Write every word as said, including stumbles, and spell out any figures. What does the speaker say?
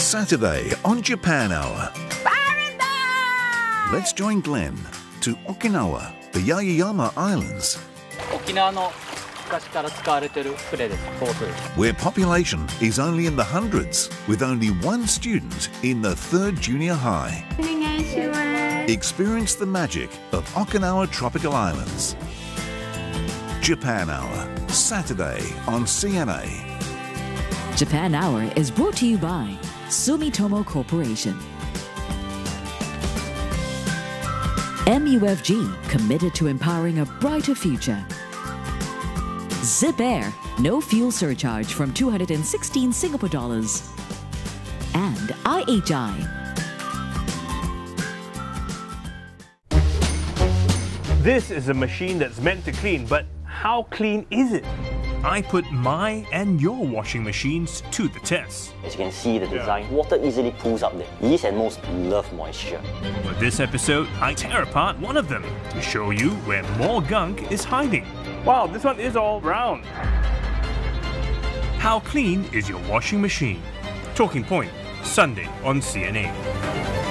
Saturday on Japan Hour. Let's join Glenn to Okinawa, the Yaeyama Islands, 沖縄の昔から使われている船です。ボートです。 where population is only in the hundreds, with only one student in the third junior high. Experience the magic of Okinawa Tropical Islands. Japan Hour, Saturday on C N A. Japan Hour is brought to you by Sumitomo Corporation. M U F G, committed to empowering a brighter future. Zip Air, no fuel surcharge from two hundred sixteen Singapore dollars. And I H I. This is a machine that's meant to clean, but how clean is it? I put my and your washing machines to the test. As you can see the design, water easily pools up there. Yeast and most love moisture. For this episode, I tear apart one of them to show you where more gunk is hiding. Wow, this one is all round. How clean is your washing machine? Talking Point, Sunday on C N A.